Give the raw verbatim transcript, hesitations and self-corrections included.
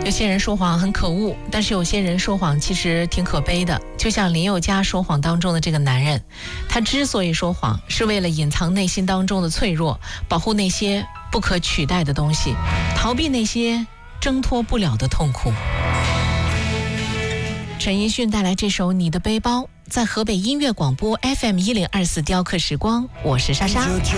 有些人说谎很可恶，但是有些人说谎其实挺可悲的。就像林宥嘉说谎当中的这个男人，他之所以说谎，是为了隐藏内心当中的脆弱，保护那些不可取代的东西，逃避那些挣脱不了的痛苦。陈奕迅带来这首《你的背包》，在河北音乐广播 F M 一零二四雕刻时光，我是莎莎。